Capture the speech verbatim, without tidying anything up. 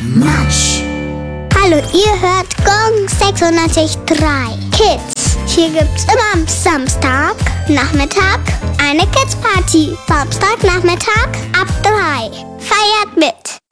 Matsch. Hallo, ihr hört Gong sechsundneunzig Komma drei Kids. Hier gibt's immer am Samstag Nachmittag eine Kids Party. Samstag Nachmittag ab drei. Feiert mit!